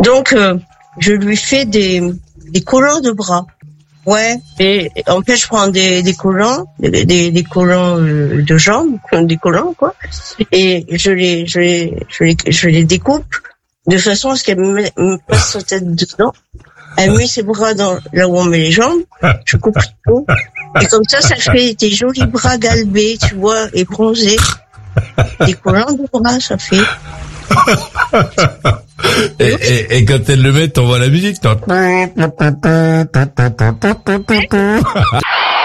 Donc, je lui fais des collants de bras. Ouais. Et en fait, je prends des collants, des collants de jambes, des collants quoi. Et je les découpe de façon à ce qu'elle me passe sa tête dedans. Elle met ses bras là où on met les jambes. Je coupe tout. Et comme ça fait des jolis bras galbés, tu vois, et bronzés. Des collants de bras, ça fait. Et quand elle le met, t'envoies la musique, toi.